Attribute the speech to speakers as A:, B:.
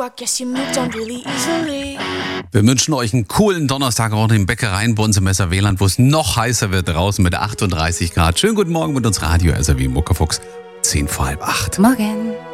A: I guess you moved on really easily.
B: Wir wünschen euch einen coolen Donnerstag auch in den Bäckereien bei uns im Messerweland, wo es noch heißer wird draußen mit 38 Grad. Schönen guten Morgen mit uns Radio SRW Muckefuchs. 7:50.
C: Morgen.